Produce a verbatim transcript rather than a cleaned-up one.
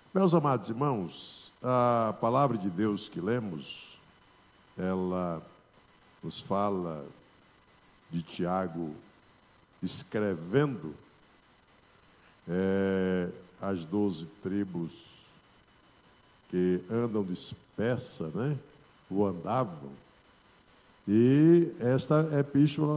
Meus amados irmãos, a palavra de Deus que lemos, ela nos fala de Tiago escrevendo é, as doze tribos que andam dispersa, né? Ou andavam. E esta epístola